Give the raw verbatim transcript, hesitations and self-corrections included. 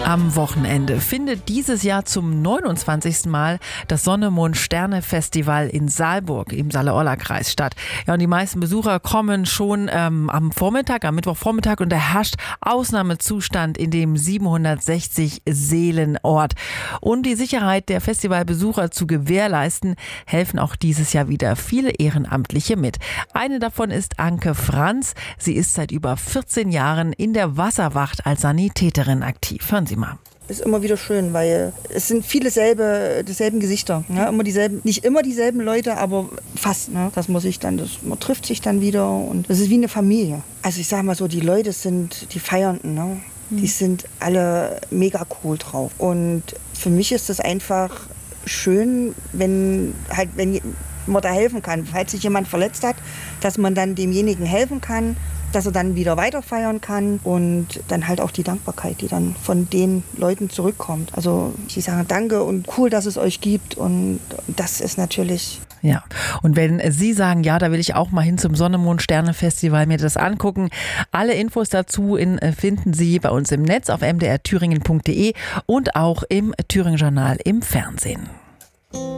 Am Wochenende findet dieses Jahr zum neunundzwanzigsten Mal das Sonne-Mond-Sterne-Festival in Saalburg im Saale-Orla-Kreis statt. Ja, und die meisten Besucher kommen schon ähm, am Vormittag, am Mittwochvormittag, und da herrscht Ausnahmezustand in dem siebenhundertsechzig Seelen Ort. Um die Sicherheit der Festivalbesucher zu gewährleisten, helfen auch dieses Jahr wieder viele Ehrenamtliche mit. Eine davon ist Anke Franz. Sie ist seit über vierzehn Jahren in der Wasserwacht als Sanitäterin aktiv. Hören Sie mal. Ist immer wieder schön, weil es sind viele selbe, dieselben Gesichter. Ne? Immer dieselben, nicht immer dieselben Leute, aber fast. Ne? Dass man sich dann, das, man trifft sich dann wieder und das ist wie eine Familie. Also ich sag mal so, die Leute sind die Feiernden, ne? Mhm. Die sind alle mega cool drauf. Und für mich ist das einfach schön, wenn halt, wenn man da helfen kann. Falls sich jemand verletzt hat, dass man dann demjenigen helfen kann, dass er dann wieder weiter feiern kann und dann halt auch die Dankbarkeit, die dann von den Leuten zurückkommt. Also die sagen Danke und cool, dass es euch gibt, und das ist natürlich... Ja, und wenn Sie sagen, ja, da will ich auch mal hin zum Sonne-Mond-Sterne-Festival, mir das angucken, alle Infos dazu in, finden Sie bei uns im Netz auf m d r thüringen punkt d e und auch im Thüringen Journal im Fernsehen.